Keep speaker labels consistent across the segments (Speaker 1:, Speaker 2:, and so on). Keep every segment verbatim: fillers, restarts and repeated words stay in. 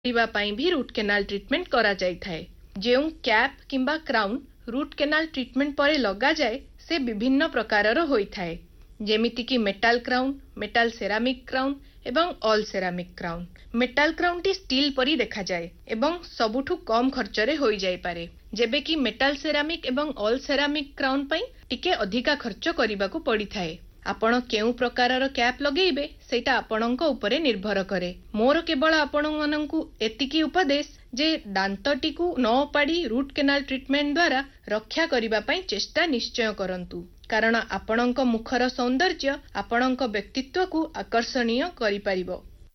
Speaker 1: କରିବା ପାଇଁ ବି route canal treatment କରାଯାଇଥାଏ। ଯେଉଁ କ୍ୟାପ୍ କିମ୍ବା କ୍ରାଉନ୍ ରୁଟ୍ କେନାଲ ଟ୍ରିଟମେଣ୍ଟ ପରେ ଲଗାଯାଏ ସେ ବିଭିନ୍ନ ପ୍ରକାରର ହୋଇଥାଏ, ଯେମିତିକି metal crown, metal ceramic crown ଏବଂ all ceramic crown. Metal କ୍ରାଉନ୍ଟି steel ପରି ଦେଖାଯାଏ ଏବଂ ସବୁଠୁ କମ୍ ଖର୍ଚ୍ଚରେ ହୋଇଯାଇପାରେ, ଯେବେକି ମେଟାଲ ସେରାମିକ୍ ଏବଂ ଅଲ୍ ସେରାମିକ୍ କ୍ରାଉନ୍ ପାଇଁ ଟିକେ ଅଧିକା ଖର୍ଚ୍ଚ କରିବାକୁ ପଡ଼ିଥାଏ। ଆପଣ କେଉଁ ପ୍ରକାରର କ୍ୟାପ୍ ଲଗେଇବେ ସେଇଟା ଆପଣଙ୍କ ଉପରେ ନିର୍ଭର କରେ। ମୋର କେବଳ ଆପଣମାନଙ୍କୁ ଏତିକି ଉପଦେଶ ଯେ ଦାନ୍ତଟିକୁ ନ ପାଡ଼ି ରୁଟ୍ କେନାଲ ଟ୍ରିଟମେଣ୍ଟ ଦ୍ୱାରା ରକ୍ଷା କରିବା ପାଇଁ ଚେଷ୍ଟା ନିଶ୍ଚୟ କରନ୍ତୁ, କାରଣ ଆପଣଙ୍କ ମୁଖର ସୌନ୍ଦର୍ଯ୍ୟ ଆପଣଙ୍କ ବ୍ୟକ୍ତିତ୍ୱକୁ ଆକର୍ଷଣୀୟ କରିପାରିବ।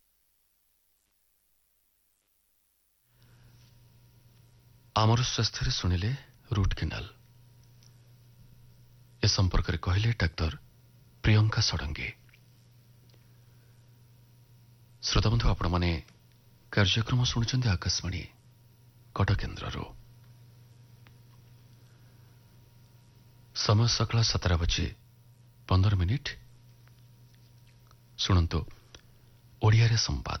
Speaker 2: ଆମର ସ୍ୱାସ୍ଥ୍ୟରେ ଶୁଣିଲେ ରୁଟ୍ କେନାଲ ଏ ସମ୍ପର୍କରେ କହିଲେ ଡାକ୍ତର ପ୍ରିୟଙ୍କା ଷଡ଼ଙ୍ଗୀ। ଶ୍ରୋତାବନ୍ଧୁ, ଆପଣମାନେ କାର୍ଯ୍ୟକ୍ରମ ଶୁଣୁଛନ୍ତି ଆକାଶବାଣୀ କଟକ କେନ୍ଦ୍ରରୁ। ସମୟ ସକାଳ ସାତଟା ବାଜି ପନ୍ଦର ମିନିଟ୍। ଶୁଣନ୍ତୁ ଓଡ଼ିଆରେ ସମ୍ବାଦ।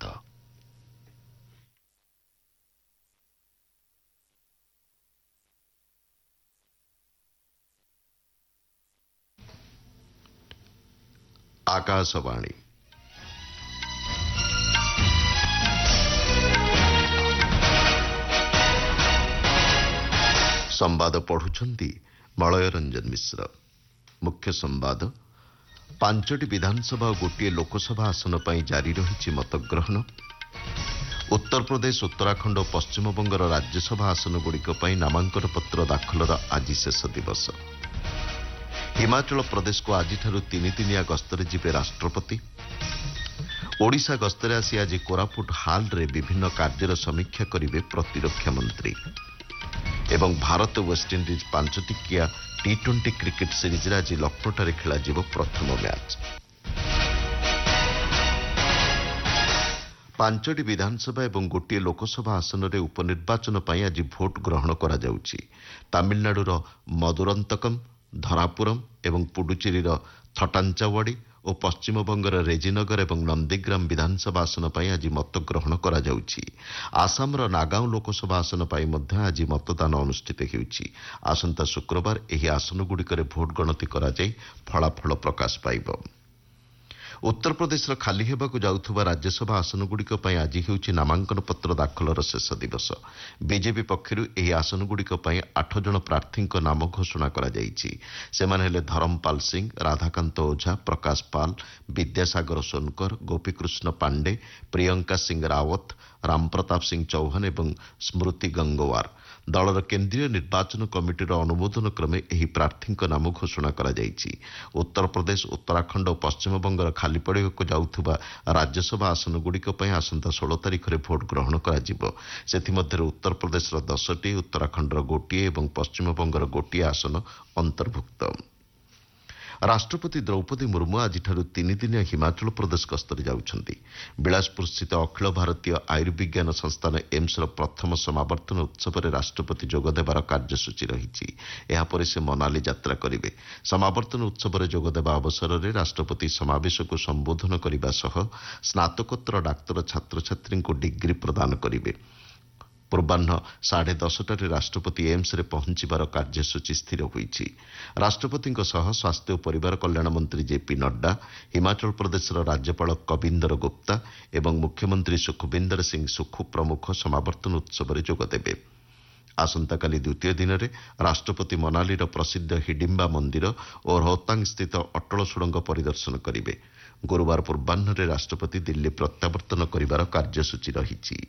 Speaker 3: आकाशवाणी संवाद पढ़ुछंती मलय रंजन मिश्र। मुख्य संवाद पांचटी विधानसभा और गोटे लोकसभा आसन पर जारी रही मतग्रहण। उत्तर प्रदेश, उत्तराखंड और पश्चिमबंगर राज्यसभा आसन गुड़िक नामांकन पत्र दाखलर आज शेष दिवस। हिमाचल प्रदेश को आज तीन दिनिया गस्तरे जिबे राष्ट्रपति। ओडिशा गस्तरे आसी आज कोरापुट हाल रे विभिन्न कार्यर समीक्षा करिवे प्रतिरक्षा मंत्री। एवं Bharat West Indies पांचटिकिया T twenty cricket series आज लखनऊ खेला जीव प्रथम मैच। पांचटी विधानसभा एवं गोटे लोकसभा आसन में उपनिर्वाचन पर आज भोट ग्रहण करा जाउछि। तमिलनाडुर मदुरंतकम, धरापुरम एवं पुडुचेरीर थटांचावाड़ी और पश्चिमबंगर रेजिनगर एवं नंदीग्राम विधानसभा आसन पर आज मतग्रहण करा जाउछि। आसामर नागांव लोकसभा आसन पर मध्य आज मतदान अनुष्ठित हेउछि। आसंता शुक्रवार एही आसनगुड़िकरे भोट गणति करा जाई फलाफल प्रकाश पाइब। उत्तर प्रदेश खाली हेबाकु जाउथुबा राज्यसभा आसनगुड़िक पई आज हेउछि नामांकन पत्र दाखलर शेष दिवस। बीजेपी पक्षरु एही आसनगुड़िक पई आठ जण प्रार्थीଙ୍କ नाम घोषणा करा जाइछि। सेमाने हेले धरमपाल सिंह, राधाकांत ओझा, प्रकाश पाल, विद्यासागर सोनकर, गोपीकृष्ण पांडे, प्रियंका सिंह रावत, रामप्रताप सिंह चौहान एवं स्मृति गंगवार। दलर केन्द्रीय निर्वाचन कमिटीर अनुमोदन क्रमे एही प्रार्थीଙ୍କ नाम घोषणा करा जाइछि। उत्तर प्रदेश, उत्तराखंड और पश्चिमबंगर खाली पड़िବାକୁ ଯାଉଥିବା राज्यसभा आसनगुड़िक ପାଇଁ ଆସନ୍ତା ଷୋହଳ ତାରିଖରେ ଭୋଟ ଗ୍ରହଣ କରାଯିବ। ସେଥିମଧ୍ୟରେ ଉତ୍ତର ପ୍ରଦେଶର ଦଶଟି, ଉତ୍ତରାଖଣ୍ଡର ଗୋଟିଏ ଏବଂ ପଶ୍ଚିମବଙ୍ଗର ଗୋଟିଏ ଆସନ ଅନ୍ତର୍ଭୁକ୍ତ। राष्ट्रपति द्रौपदी मुर्मू आज तीन दिनिया हिमाचल प्रदेश गस्तरे जाउछंती। बिलासपुर स्थित अखिल भारतीय आयुर्विज्ञान संस्थान एम्स प्रथम समावर्तन उत्सव में राष्ट्रपति जोगदेवार कार्यसूची रही। यापर से मनाली यात्रा करेंगे। समावर्तन उत्सव में जोगदेवा अवसर में राष्ट्रपति समावेश को संबोधन करने सह स्नातकोत्तर डाक्तर छात्र छात्री को डिग्री प्रदान करेंगे। पूर्वाह्न साढ़े दसटार राष्ट्रपति एम्स रे पहुंचबार कार्यसूची स्थिर होईछि। राष्ट्रपति स्वास्थ्य और परिवार कल्याण मंत्री जेपी नड्डा, हिमाचल प्रदेश राज्यपाल कविंदर गुप्ता एवं मुख्यमंत्री सुखविंदर सिंह सुखु प्रमुख समावर्तन उत्सव में जोगदेवे। आसंताकाली द्वितीय दिन में राष्ट्रपति मनालीर प्रसिद्ध हिडिम्बा मंदिर और रोहतांग स्थित अटल सुड़ंग परिदर्शन करेंगे। गुरुवार पूर्वाह्न राष्ट्रपति दिल्ली प्रत्यावर्तन करिबार कार्यसूची रही।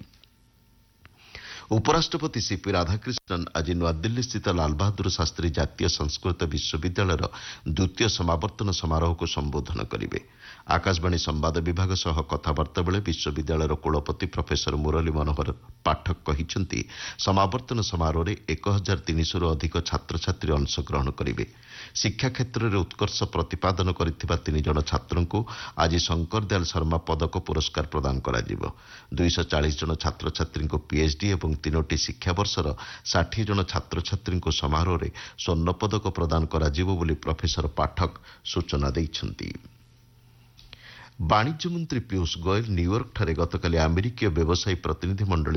Speaker 3: उपराष्ट्रपति सीपी राधाकृष्णन आज नूआदिल्ली स्थित लाल बहादुर शास्त्री जातीय संस्कृत विश्वविद्यालय द्वितीय समावर्तन समारोह को संबोधन करेंगे। आकाशवाणी संवाद विभाग सह कथबार्ता बेले विश्वविद्यालय कुलपति प्रोफेसर मुरली मनोहर पाठक कहिसेंति समावर्तन समारोह में एक हजार तीन सौ अधिक छात्र छात्री अंशग्रहण करेंगे। शिक्षा क्षेत्र में उत्कर्ष प्रतिपादन करिथिबा तीन जण छात्रों को आज शंकर दयाल शर्मा पदक पुरस्कार प्रदान करा जिवो। दुई सौ चालीस जण छात्र छात्री को पीएचडी और तीनोटी शिक्षा वर्षर षाठी जण छात्र छात्री को समारोह में स्वर्ण पदक प्रदान करा जिवो बोली प्रोफेसर पाठक सूचना दैछंती। ବାଣିଜ୍ୟ ମନ୍ତ୍ରୀ ପୀୟୂଷ ଗୋୟଲ ନ୍ୟୁୟର୍କଠାରେ ଗତକାଲି ଆମେରିକୀୟ ବ୍ୟବସାୟୀ ପ୍ରତିନିଧି ମଣ୍ଡଳୀ